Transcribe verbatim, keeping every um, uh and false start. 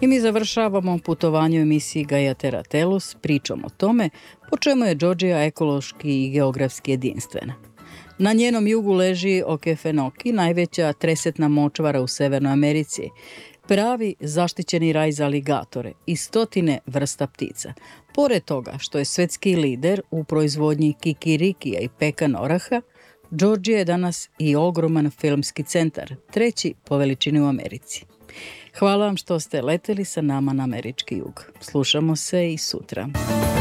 I mi završavamo putovanje u emisiji Gaia Terra Tellus pričom o tome po čemu je Georgija ekološki i geografski jedinstvena. Na njenom jugu leži Okefenoki, najveća tresetna močvara u Severnoj Americi, pravi zaštićeni raj za aligatore i stotine vrsta ptica. Pored toga što je svetski lider u proizvodnji kikirikija i pekan oraha, Georgija je danas i ogroman filmski centar, treći po veličini u Americi. Hvala vam što ste leteli sa nama na američki jug. Slušamo se i sutra.